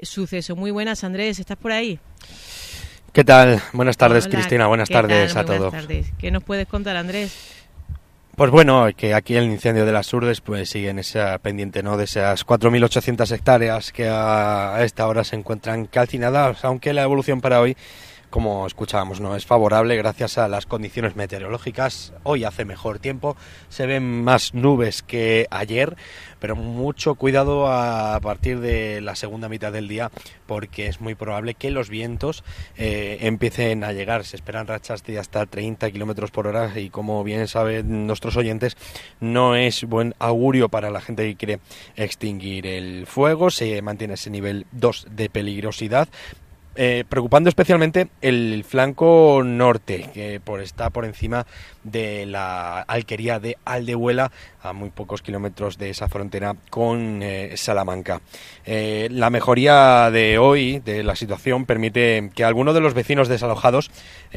suceso. Muy buenas, Andrés, ¿estás por ahí? ¿Qué tal? Buenas tardes, Hola, Cristina. Buenas tardes a todos. Buenas tardes. ¿Qué nos puedes contar, Andrés? Pues bueno, que aquí el incendio de las Urdes pues sigue en esa pendiente, ¿no?, de esas 4.800 hectáreas que a esta hora se encuentran calcinadas, aunque la evolución para hoy, como escuchábamos, no es favorable gracias a las condiciones meteorológicas. Hoy hace mejor tiempo, se ven más nubes que ayer, pero mucho cuidado a partir de la segunda mitad del día, porque es muy probable que los vientos empiecen a llegar. Se esperan rachas de hasta 30 kilómetros por hora y, como bien saben nuestros oyentes, no es buen augurio para la gente que quiere extinguir el fuego. Se mantiene ese nivel 2 de peligrosidad. Preocupando especialmente el flanco norte, que está por encima de la alquería de Aldehuela, a muy pocos kilómetros de esa frontera con Salamanca. La mejoría de hoy de la situación permite que algunos de los vecinos desalojados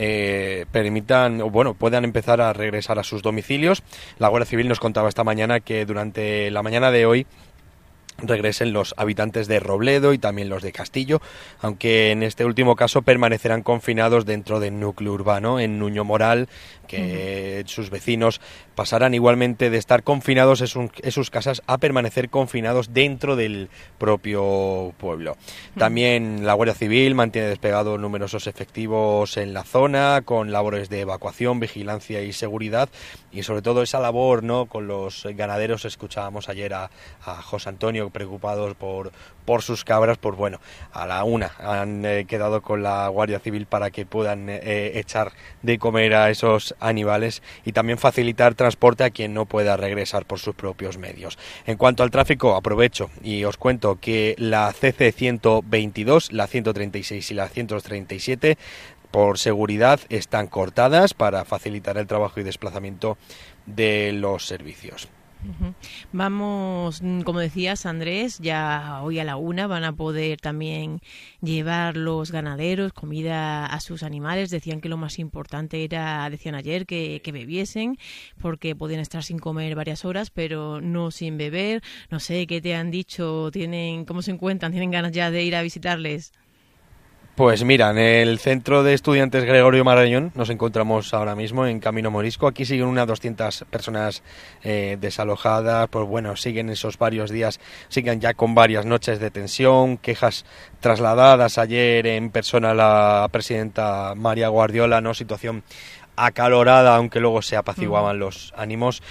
puedan empezar a regresar a sus domicilios. La Guardia Civil nos contaba esta mañana que durante la mañana de hoy regresen los habitantes de Robledo y también los de Castillo, aunque en este último caso permanecerán confinados dentro del núcleo urbano, en Nuño Moral, que sus vecinos pasarán igualmente de estar confinados en sus casas a permanecer confinados dentro del propio pueblo. También la Guardia Civil mantiene desplegados numerosos efectivos en la zona, con labores de evacuación, vigilancia y seguridad, y sobre todo esa labor, ¿no?, con los ganaderos. Escuchábamos ayer a José Antonio preocupados por sus cabras. Pues bueno, a la una han quedado con la Guardia Civil para que puedan echar de comer a esos animales y también facilitar transporte a quien no pueda regresar por sus propios medios. En cuanto al tráfico, aprovecho y os cuento que la CC 122, la 136 y la 137 por seguridad están cortadas para facilitar el trabajo y desplazamiento de los servicios. Vamos, como decías, Andrés, ya hoy a la una van a poder también llevar los ganaderos comida a sus animales. Decían que lo más importante era, decían ayer, que bebiesen, porque podían estar sin comer varias horas, pero no sin beber. No sé, ¿qué te han dicho? ¿Cómo se encuentran? ¿Tienen ganas ya de ir a visitarles? Pues mira, en el Centro de Estudiantes Gregorio Marañón nos encontramos ahora mismo en Camino Morisco. Aquí siguen unas 200 personas desalojadas. Pues bueno, siguen esos varios días, siguen ya con varias noches de tensión, quejas trasladadas ayer en persona a la presidenta María Guardiola, ¿no? Situación acalorada, aunque luego se apaciguaban los ánimos.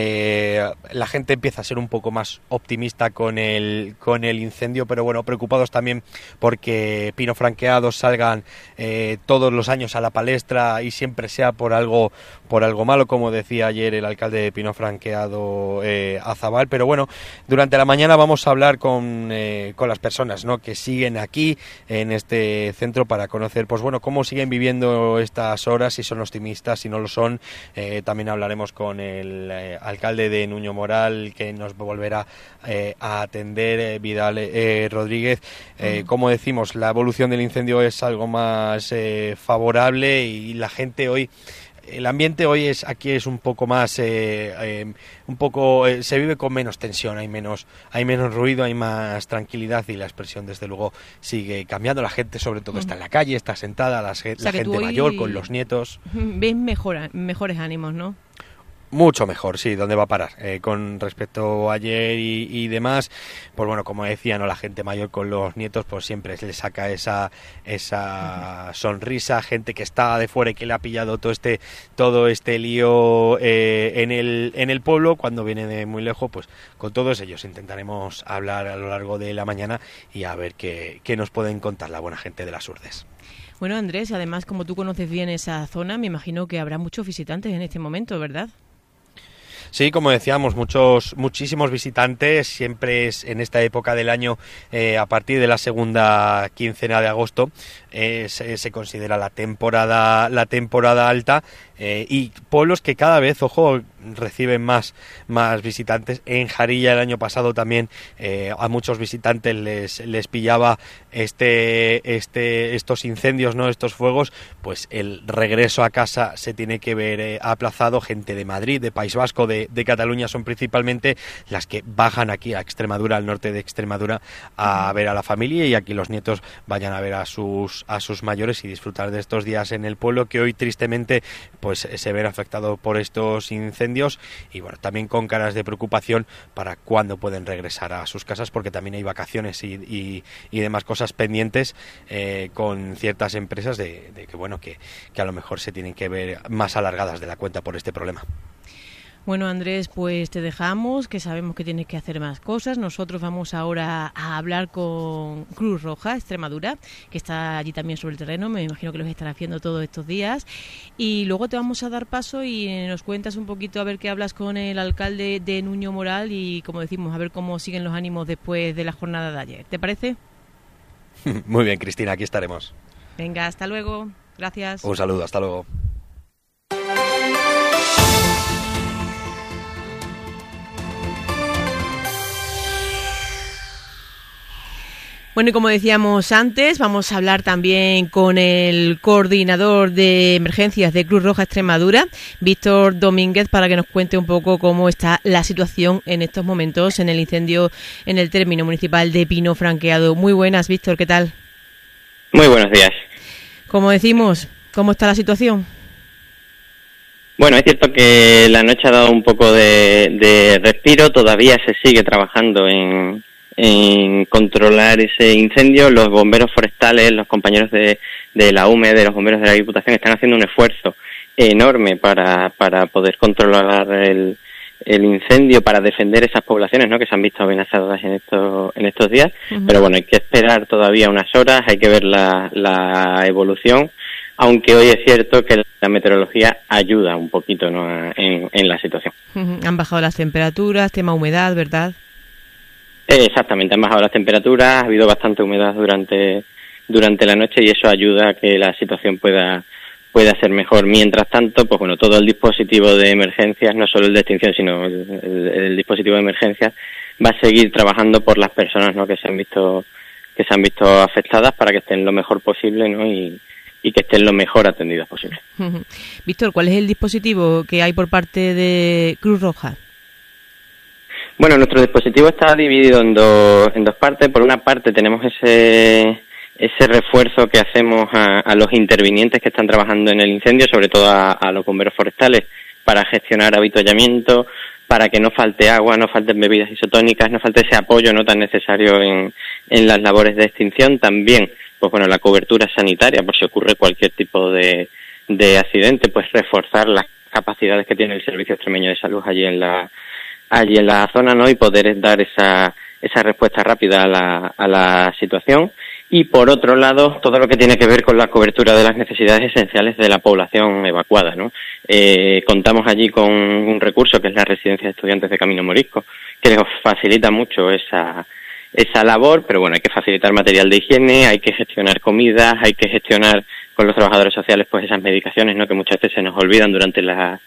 La gente empieza a ser un poco más optimista con el incendio, pero bueno, preocupados también porque Pino Franqueados salgan todos los años a la palestra y siempre sea por algo malo, como decía ayer el alcalde de Pino Franqueado, Azabal. Pero bueno, durante la mañana vamos a hablar con las personas, ¿no?, que siguen aquí en este centro, para conocer, pues bueno, cómo siguen viviendo estas horas, si son optimistas, si no lo son. También hablaremos con el alcalde de Nuño Moral, que nos volverá a atender, Vidal Rodríguez. Como decimos, la evolución del incendio es algo más favorable y la gente hoy... El ambiente hoy aquí es un poco más, se vive con menos tensión, hay menos ruido, hay más tranquilidad, y la expresión desde luego sigue cambiando. La gente sobre todo está en la calle, está sentada, la gente mayor con los nietos. ¿Ves mejores ánimos, no? Mucho mejor, sí, ¿dónde va a parar? Con respecto a ayer y demás, pues bueno, como decía, ¿no?, la gente mayor con los nietos, pues siempre le saca esa sonrisa. Gente que está de fuera y que le ha pillado todo este lío en el pueblo, cuando viene de muy lejos, pues con todos ellos intentaremos hablar a lo largo de la mañana y a ver qué nos pueden contar la buena gente de las Urdes. Bueno, Andrés, además, como tú conoces bien esa zona, me imagino que habrá muchos visitantes en este momento, ¿verdad? Sí, como decíamos, muchísimos visitantes. Siempre es en esta época del año, a partir de la segunda quincena de agosto, se considera la temporada alta. y pueblos que cada vez, ojo, reciben más visitantes. En Jarilla el año pasado también a muchos visitantes les pillaba estos incendios, ¿no? Estos fuegos, pues el regreso a casa se tiene que ver aplazado. Gente de Madrid, de País Vasco, de Cataluña son principalmente las que bajan aquí a Extremadura, al norte de Extremadura, a ver a la familia, y aquí los nietos vayan a ver a sus mayores y disfrutar de estos días en el pueblo, que hoy tristemente pues se ven afectados por estos incendios, y bueno, también con caras de preocupación para cuándo pueden regresar a sus casas, porque también hay vacaciones y demás cosas pendientes con ciertas empresas de que bueno, que a lo mejor se tienen que ver más alargadas de la cuenta por este problema. Bueno, Andrés, pues te dejamos, que sabemos que tienes que hacer más cosas. Nosotros vamos ahora a hablar con Cruz Roja Extremadura, que está allí también sobre el terreno. Me imagino que los estará haciendo todos estos días. Y luego te vamos a dar paso y nos cuentas un poquito, a ver qué hablas con el alcalde de Nuño Moral y, como decimos, a ver cómo siguen los ánimos después de la jornada de ayer. ¿Te parece? Muy bien, Cristina, aquí estaremos. Venga, hasta luego. Gracias. Un saludo, hasta luego. Bueno, y como decíamos antes, vamos a hablar también con el coordinador de emergencias de Cruz Roja Extremadura, Víctor Domínguez, para que nos cuente un poco cómo está la situación en estos momentos en el incendio en el término municipal de Pino Franqueado. Muy buenas, Víctor, ¿qué tal? Muy buenos días. Como decimos, ¿cómo está la situación? Bueno, es cierto que la noche ha dado un poco de respiro, todavía se sigue trabajando en controlar ese incendio. Los bomberos forestales, los compañeros de la UME, de los bomberos de la Diputación, están haciendo un esfuerzo enorme para poder controlar el incendio, para defender esas poblaciones, ¿no?, que se han visto amenazadas en estos días. Uh-huh. Pero bueno, hay que esperar todavía unas horas, hay que ver la evolución, aunque hoy es cierto que la meteorología ayuda un poquito, ¿no?, en la situación. Uh-huh. Han bajado las temperaturas, tema humedad, ¿verdad? Exactamente, han bajado las temperaturas, ha habido bastante humedad durante la noche, y eso ayuda a que la situación pueda ser mejor. Mientras tanto, pues bueno, todo el dispositivo de emergencias, no solo el de extinción, sino el dispositivo de emergencias, va a seguir trabajando por las personas, ¿no?, que se han visto afectadas, para que estén lo mejor posible, ¿no?, y que estén lo mejor atendidas posible. Uh-huh. Víctor, ¿cuál es el dispositivo que hay por parte de Cruz Roja? Bueno, nuestro dispositivo está dividido en dos partes. Por una parte tenemos ese refuerzo que hacemos a los intervinientes que están trabajando en el incendio, sobre todo a los bomberos forestales, para gestionar avituallamiento, para que no falte agua, no falten bebidas isotónicas, no falte ese apoyo no tan necesario en las labores de extinción. También, pues bueno, la cobertura sanitaria, por si ocurre cualquier tipo de accidente, pues reforzar las capacidades que tiene el Servicio Extremeño de Salud allí en la zona, ¿no?, y poder dar esa respuesta rápida a la situación. Y por otro lado, todo lo que tiene que ver con la cobertura de las necesidades esenciales de la población evacuada, ¿no? Contamos allí con un recurso que es la Residencia de Estudiantes de Camino Morisco, que nos facilita mucho esa labor, pero bueno, hay que facilitar material de higiene, hay que gestionar comidas, hay que gestionar con los trabajadores sociales pues esas medicaciones, ¿no?, que muchas veces se nos olvidan durante la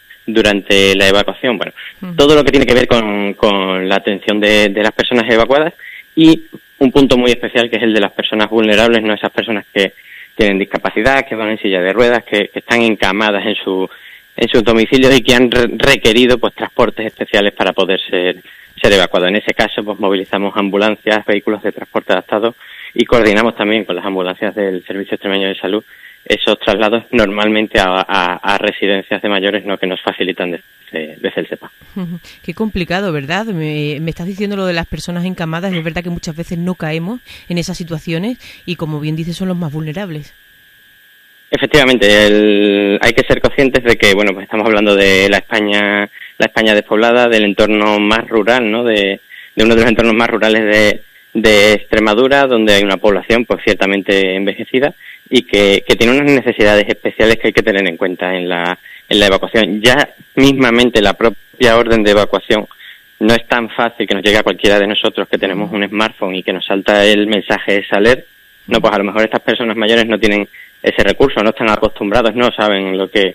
evacuación. Bueno, todo lo que tiene que ver con la atención de las personas evacuadas, y un punto muy especial que es el de las personas vulnerables, no esas personas que tienen discapacidad, que van en silla de ruedas, que están encamadas en sus domicilios y que han requerido pues transportes especiales para poder ser evacuados. En ese caso, pues movilizamos ambulancias, vehículos de transporte adaptados, y coordinamos también con las ambulancias del Servicio Extremeño de Salud esos traslados, normalmente a residencias de mayores, ¿no?, que nos facilitan desde el SEPA. Qué complicado, ¿verdad? Me estás diciendo lo de las personas encamadas, es verdad que muchas veces no caemos en esas situaciones y, como bien dices, son los más vulnerables. Efectivamente, hay que ser conscientes de que, bueno, pues estamos hablando de la España despoblada, del entorno más rural, ¿no?, de uno de los entornos más rurales de Extremadura, donde hay una población pues ciertamente envejecida y que tiene unas necesidades especiales que hay que tener en cuenta en la evacuación. Ya mismamente la propia orden de evacuación no es tan fácil que nos llegue a cualquiera de nosotros que tenemos un smartphone y que nos salta el mensaje SALER. No, pues a lo mejor estas personas mayores no tienen ese recurso, no están acostumbrados, no saben lo que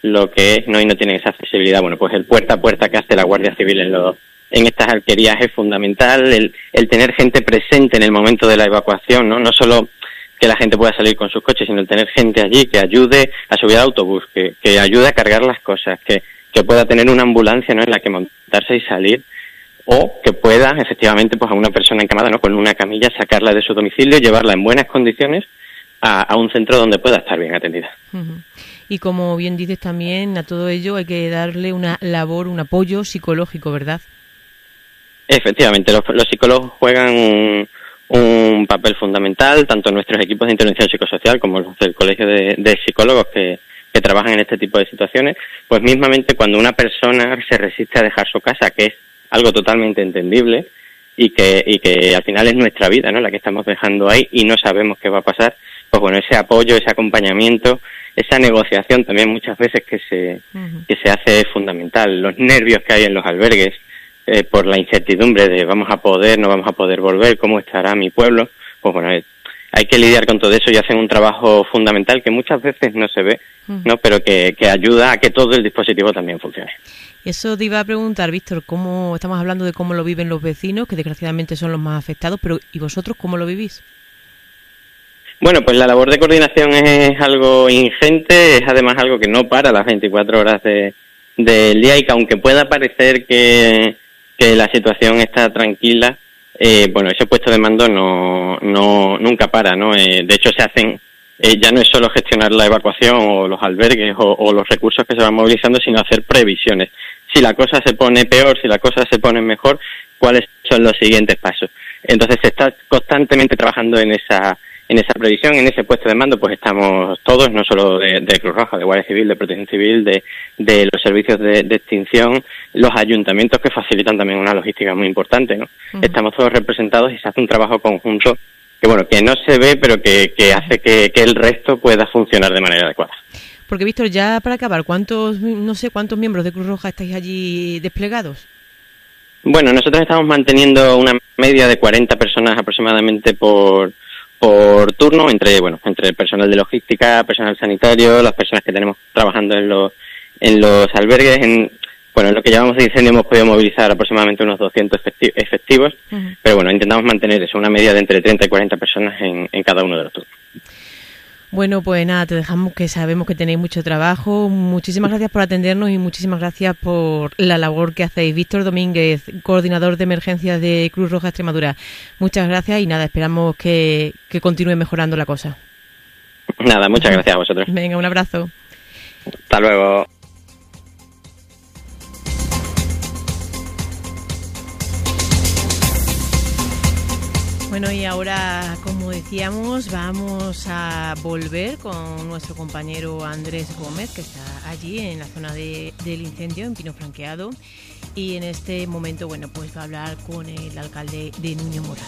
lo que es, ¿no? Y no tienen esa accesibilidad. Bueno, pues el puerta a puerta que hace la Guardia Civil en estas alquerías es fundamental, el tener gente presente en el momento de la evacuación, ¿no? No solo que la gente pueda salir con sus coches, sino el tener gente allí que ayude a subir al autobús, que ayude a cargar las cosas, que pueda tener una ambulancia, ¿no? En la que montarse y salir, o que pueda, efectivamente, pues a una persona encamada, ¿no? Con una camilla, sacarla de su domicilio, llevarla en buenas condiciones a un centro donde pueda estar bien atendida. Uh-huh. Y como bien dices también, a todo ello hay que darle una labor, un apoyo psicológico, ¿verdad? Efectivamente, los psicólogos juegan un papel fundamental, tanto en nuestros equipos de intervención psicosocial como los del colegio de psicólogos que trabajan en este tipo de situaciones, pues mismamente cuando una persona se resiste a dejar su casa, que es algo totalmente entendible y que al final es nuestra vida, ¿no? La que estamos dejando ahí y no sabemos qué va a pasar, pues bueno, ese apoyo, ese acompañamiento, esa negociación también muchas veces que se hace es fundamental. Los nervios que hay en los albergues, por la incertidumbre de vamos a poder, no vamos a poder volver, cómo estará mi pueblo, pues bueno, hay que lidiar con todo eso y hacen un trabajo fundamental que muchas veces no se ve, ¿no? Pero que ayuda a que todo el dispositivo también funcione. Eso te iba a preguntar, Víctor, ¿cómo estamos hablando de cómo lo viven los vecinos, que desgraciadamente son los más afectados, pero ¿y vosotros cómo lo vivís? Bueno, pues la labor de coordinación es algo ingente, es además algo que no para las 24 horas del día y que aunque pueda parecer que la situación está tranquila, bueno, ese puesto de mando nunca para, ¿no? De hecho se hacen, ya no es solo gestionar la evacuación o los albergues o los recursos que se van movilizando, sino hacer previsiones. Si la cosa se pone peor, si la cosa se pone mejor, ¿cuáles son los siguientes pasos? Entonces se está constantemente trabajando en esa previsión, en ese puesto de mando, pues estamos todos, no solo de Cruz Roja, de Guardia Civil, de Protección Civil, de los servicios de extinción, los ayuntamientos que facilitan también una logística muy importante, ¿no? Uh-huh. Estamos todos representados y se hace un trabajo conjunto que, bueno, que no se ve, pero que hace que el resto pueda funcionar de manera adecuada. Porque, Víctor, ya para acabar, ¿cuántos miembros de Cruz Roja estáis allí desplegados? Bueno, nosotros estamos manteniendo una media de 40 personas aproximadamente por turno, entre personal de logística, personal sanitario, las personas que tenemos trabajando en los albergues. En lo que llevamos de incendio hemos podido movilizar aproximadamente unos 200 efectivos, uh-huh. Pero bueno, intentamos mantener eso, una media de entre 30 y 40 personas en cada uno de los turnos. Bueno, pues nada, te dejamos, que sabemos que tenéis mucho trabajo. Muchísimas gracias por atendernos y muchísimas gracias por la labor que hacéis. Víctor Domínguez, coordinador de emergencias de Cruz Roja Extremadura. Muchas gracias y nada, esperamos que continúe mejorando la cosa. Nada, muchas gracias a vosotros. Venga, un abrazo. Hasta luego. Bueno, y ahora, como decíamos, vamos a volver con nuestro compañero Andrés Gómez, que está allí en la zona del incendio, en Pino Franqueado, y en este momento, bueno, pues va a hablar con el alcalde de Nuño Moral.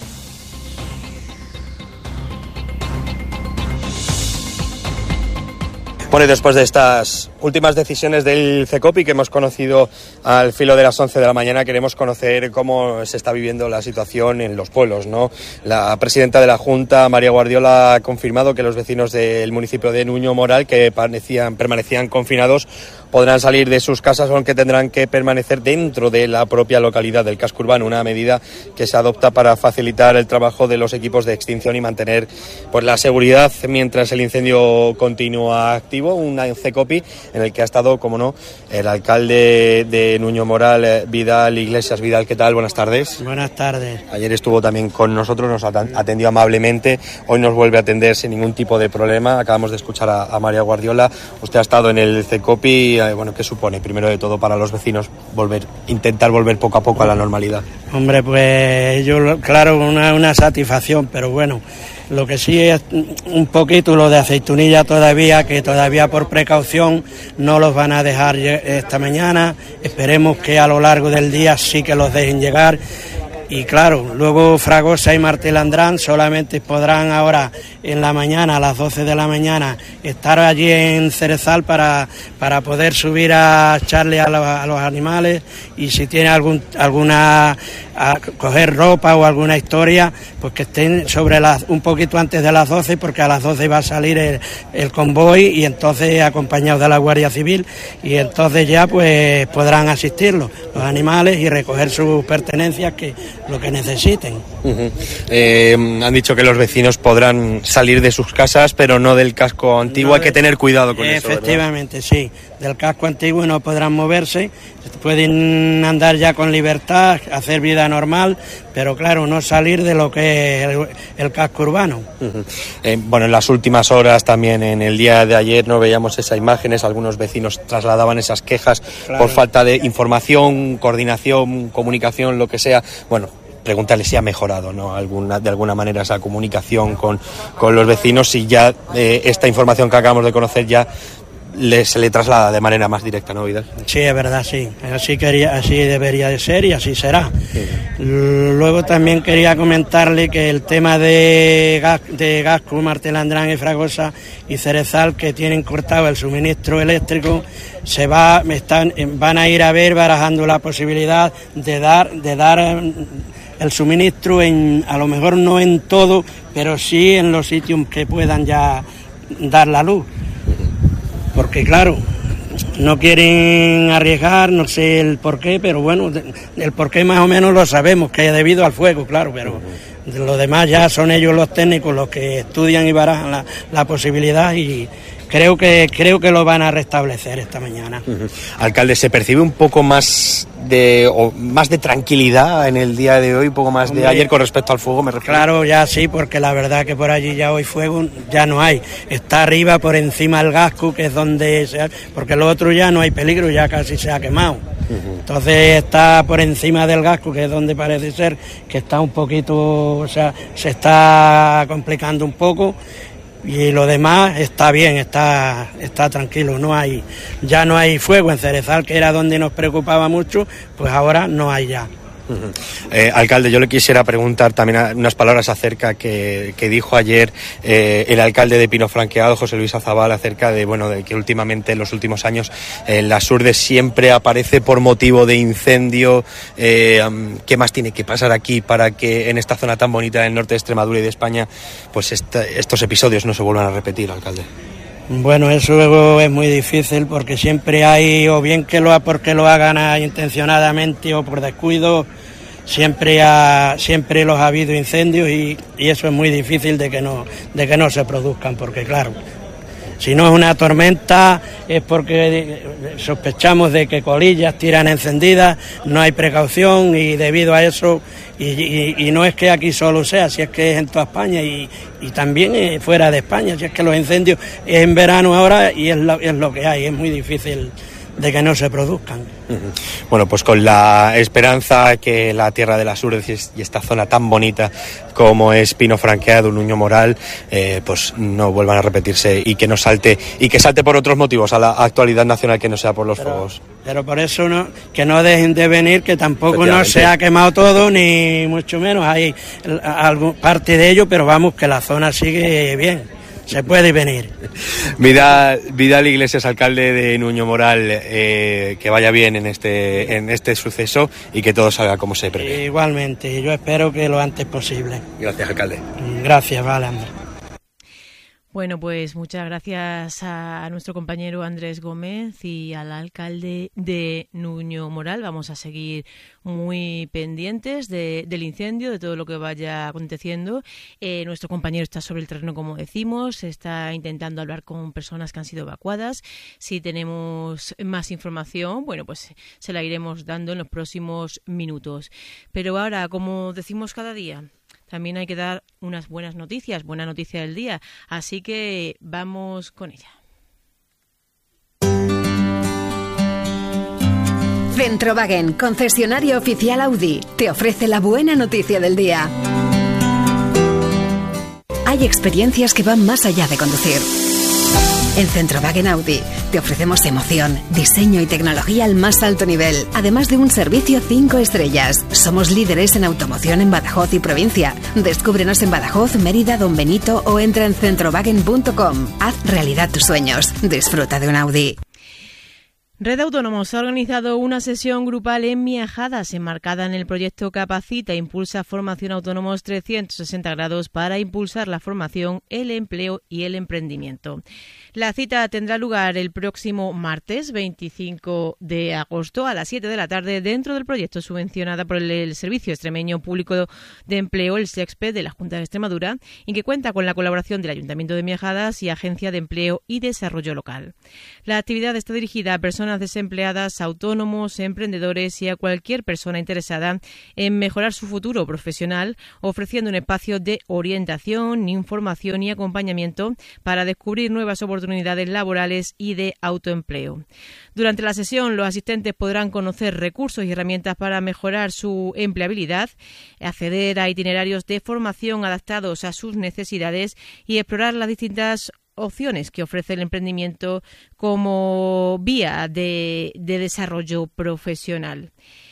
Bueno, y después de estas últimas decisiones del CECOPI que hemos conocido al filo de las 11 de la mañana, queremos conocer cómo se está viviendo la situación en los pueblos, ¿no? La presidenta de la Junta, María Guardiola, ha confirmado que los vecinos del municipio de Nuño Moral, que permanecían confinados, podrán salir de sus casas, aunque tendrán que permanecer dentro de la propia localidad del casco urbano, una medida que se adopta para facilitar el trabajo de los equipos de extinción y mantener pues la seguridad mientras el incendio continúa activo. Un CECOPI en el que ha estado, como no, el alcalde de Nuño Moral, Vidal Iglesias. Vidal, ¿qué tal? Buenas tardes. Buenas tardes. Ayer estuvo también con nosotros, nos atendió amablemente, hoy nos vuelve a atender sin ningún tipo de problema. Acabamos de escuchar a María Guardiola. Usted ha estado en el CECOPI, ¿qué supone, primero de todo, para los vecinos intentar volver poco a poco a la normalidad? Hombre, pues claro, una satisfacción, pero bueno, lo que sí es un poquito lo de Aceitunilla que todavía por precaución no los van a dejar esta mañana. Esperemos que a lo largo del día sí que los dejen llegar. Y claro, luego Fragosa y Martelandrán solamente podrán ahora en la mañana, a las 12 de la mañana, estar allí en Cerezal para poder subir a echarle a los animales, y si tiene alguna a coger ropa o alguna historia, pues que estén un poquito antes de las 12, porque a las 12 va a salir el convoy, y entonces acompañados de la Guardia Civil, y entonces ya pues podrán asistirlos los animales y recoger sus pertenencias, que lo que necesiten. Han dicho que los vecinos podrán salir de sus casas, pero no del casco antiguo. Hay que tener cuidado con eso, ¿verdad? Efectivamente, sí. Del casco antiguo no podrán moverse, pueden andar ya con libertad, hacer vida normal, pero claro, no salir de lo que es el casco urbano. Bueno, en las últimas horas, también en el día de ayer, no veíamos esas imágenes, algunos vecinos trasladaban esas quejas, claro, por falta de información, coordinación, comunicación, lo que sea. Bueno, preguntarle si ha mejorado, ¿no?, de alguna manera esa comunicación con los vecinos, si ya esta información que acabamos de conocer ya se le traslada de manera más directa, ¿no, Vidal? Sí, es verdad, sí. Así debería de ser, y así será. Sí. Luego también quería comentarle que el tema de Gasco, Martelandrán y Fragosa y Cerezal, que tienen cortado el suministro eléctrico, van a ir a ver, barajando la posibilidad de dar el suministro a lo mejor no en todo, pero sí en los sitios que puedan ya dar la luz. Porque claro, no quieren arriesgar, no sé el porqué, pero bueno, el porqué más o menos lo sabemos, que es debido al fuego, claro, pero lo demás ya son ellos los técnicos los que estudian y barajan la posibilidad, y creo que lo van a restablecer esta mañana. Alcalde, ¿se percibe un poco más de tranquilidad en el día de hoy, un poco más de ayer con respecto al fuego, me refiero? Claro, ya sí, porque la verdad que por allí ya hoy fuego ya no hay. Está arriba, por encima del Gasco, que es donde porque lo otro ya no hay peligro, ya casi se ha quemado. Entonces está por encima del Gasco, que es donde parece ser que está un poquito, o sea, se está complicando un poco. Y lo demás está bien, está tranquilo, ya no hay fuego en Cerezal, que era donde nos preocupaba mucho, pues ahora no hay ya. Alcalde, yo le quisiera preguntar también unas palabras acerca que dijo ayer el alcalde de Pino Franqueado, José Luis Azabal, acerca de que últimamente, en los últimos años, la Surde siempre aparece por motivo de incendio. ¿Qué más tiene que pasar aquí para que en esta zona tan bonita del norte de Extremadura y de España, pues estos episodios no se vuelvan a repetir, alcalde? Bueno, eso es muy difícil, porque siempre hay, o bien porque lo hagan intencionadamente o por descuido, siempre los ha habido incendios, y eso es muy difícil de que no se produzcan, porque claro, si no es una tormenta es porque sospechamos de que colillas tiran encendidas, no hay precaución, y debido a eso, y no es que aquí solo sea, si es que es en toda España y también fuera de España, si es que los incendios es en verano ahora y es lo que hay, es muy difícil de que no se produzcan. Bueno, pues con la esperanza que la tierra de las Urdes y esta zona tan bonita como es Pino Franqueado, Nuño Moral, pues no vuelvan a repetirse, y que no salte, y que salte por otros motivos a la actualidad nacional, que no sea por los fuegos. Pero por eso que no dejen de venir, que tampoco no se ha quemado todo, ni mucho menos, hay parte de ello, pero vamos, que la zona sigue bien. Se puede venir. Vidal Iglesias, alcalde de Nuño Moral, que vaya bien en este suceso y que todo salga como se prevé. Igualmente, yo espero que lo antes posible. Gracias, alcalde. Gracias, vale, Andrés. Bueno, pues muchas gracias a nuestro compañero Andrés Gómez y al alcalde de Nuño Moral. Vamos a seguir muy pendientes del incendio, de todo lo que vaya aconteciendo. Nuestro compañero está sobre el terreno, como decimos, está intentando hablar con personas que han sido evacuadas. Si tenemos más información, bueno, pues se la iremos dando en los próximos minutos. Pero ahora, como decimos cada día, también hay que dar unas buenas noticias, buena noticia del día. Así que vamos con ella. Centrowagen, concesionario oficial Audi, te ofrece la buena noticia del día. Hay experiencias que van más allá de conducir. En Centrowagen Audi te ofrecemos emoción, diseño y tecnología al más alto nivel, además de un servicio 5 estrellas. Somos líderes en automoción en Badajoz y provincia. Descúbrenos en Badajoz, Mérida, Don Benito o entra en centrowagen.com. Haz realidad tus sueños. Disfruta de un Audi. Red de Autónomos ha organizado una sesión grupal en Miajadas, enmarcada en el proyecto Capacita e Impulsa Formación Autónomos 360 grados para impulsar la formación, el empleo y el emprendimiento. La cita tendrá lugar el próximo martes 25 de agosto a las 7 de la tarde dentro del proyecto subvencionada por el Servicio Extremeño Público de Empleo, el SEXPE, de la Junta de Extremadura, y que cuenta con la colaboración del Ayuntamiento de Miajadas y Agencia de Empleo y Desarrollo Local. La actividad está dirigida a personas desempleadas, autónomos, emprendedores y a cualquier persona interesada en mejorar su futuro profesional, ofreciendo un espacio de orientación, información y acompañamiento para descubrir nuevas oportunidades laborales y de autoempleo. Durante la sesión, los asistentes podrán conocer recursos y herramientas para mejorar su empleabilidad, acceder a itinerarios de formación adaptados a sus necesidades y explorar las distintas opciones que ofrece el emprendimiento como vía de desarrollo profesional.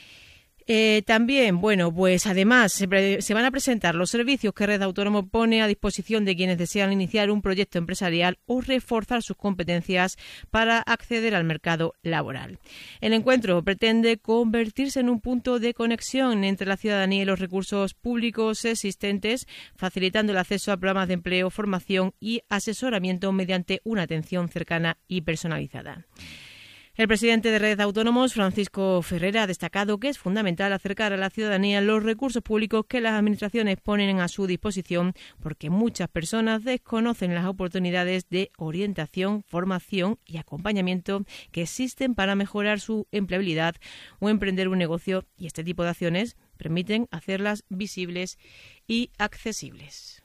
También, pues además se van a presentar los servicios que Red Autónomo pone a disposición de quienes desean iniciar un proyecto empresarial o reforzar sus competencias para acceder al mercado laboral. El encuentro pretende convertirse en un punto de conexión entre la ciudadanía y los recursos públicos existentes, facilitando el acceso a programas de empleo, formación y asesoramiento mediante una atención cercana y personalizada. El presidente de Red Autónomos, Francisco Ferrera, ha destacado que es fundamental acercar a la ciudadanía los recursos públicos que las administraciones ponen a su disposición, porque muchas personas desconocen las oportunidades de orientación, formación y acompañamiento que existen para mejorar su empleabilidad o emprender un negocio, y este tipo de acciones permiten hacerlas visibles y accesibles.